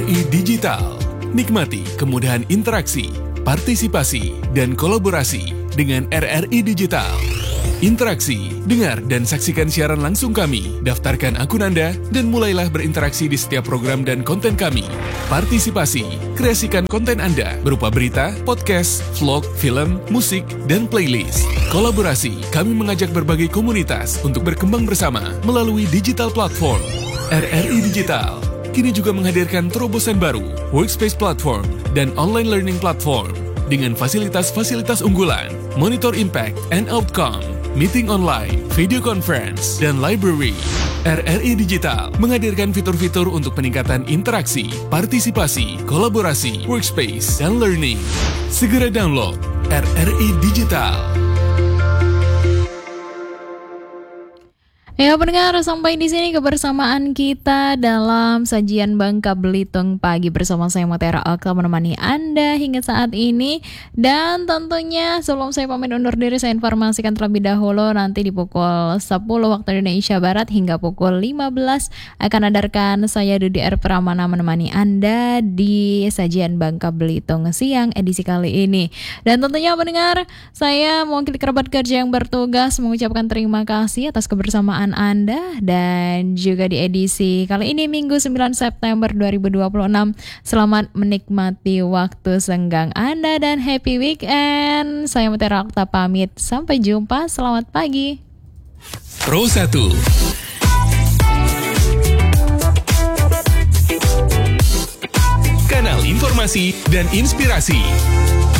RRI Digital. Nikmati kemudahan interaksi, partisipasi, dan kolaborasi dengan RRI Digital. Interaksi, dengar dan saksikan siaran langsung kami, daftarkan akun Anda, dan mulailah berinteraksi di setiap program dan konten kami. Partisipasi, kreasikan konten Anda berupa berita, podcast, vlog, film, musik, dan playlist. Kolaborasi, kami mengajak berbagai komunitas untuk berkembang bersama melalui digital platform. RRI Digital kini juga menghadirkan terobosan baru, workspace platform, dan online learning platform dengan fasilitas-fasilitas unggulan, monitor impact and outcome, meeting online, video conference, dan library. RRI Digital menghadirkan fitur-fitur untuk peningkatan interaksi, partisipasi, kolaborasi, workspace, dan learning. Segera download RRI Digital. Ya pendengar, sampai di sini kebersamaan kita dalam sajian Bangka Belitung pagi bersama saya Mutiara Okta menemani Anda hingga saat ini. Dan tentunya sebelum saya pamit undur diri, saya informasikan terlebih dahulu nanti di pukul 10 waktu Indonesia Barat hingga pukul 15 akan adarkan saya Dudi R. Pramana menemani Anda di sajian Bangka Belitung siang edisi kali ini. Dan tentunya pendengar, saya mewakili kerabat kerja yang bertugas mengucapkan terima kasih atas kebersamaan Anda dan juga di edisi kali ini Minggu 9 September 2026. Selamat menikmati waktu senggang Anda dan happy weekend. Saya Mutiara Okta pamit. Sampai jumpa. Selamat pagi. Pro 1 Kanal informasi dan inspirasi.